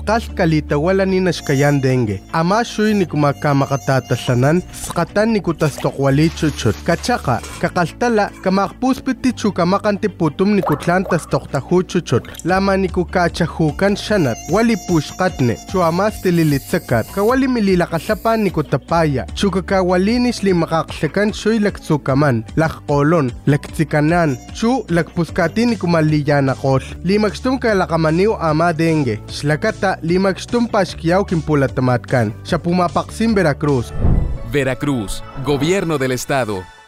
Skal kalita wala ni nashkayan dengue. Ama shuy ni kumakamatatalanan, skatan ni kutastokwali chuchut. Kachaka, kakaltala, kamakpuspiti chukamakantiputum ni kutlantas toktahu chuchut. Lama ni kukachahukan shanat, wali pushkatne, chuamas tililitsakat, kawali mililakasapan ni kutapaya, chukakawalinis li makaksakan shuy laktsukaman, lakkolon, laktsikanan, chu lakpuskati ni kumaliyanakol. Limagstum kalakamaniw ama dengue, shlakata limagstum pashkiyaw kimpulatamatkan, siya pumapaksim Veracruz. Veracruz, Gobierno del Estado.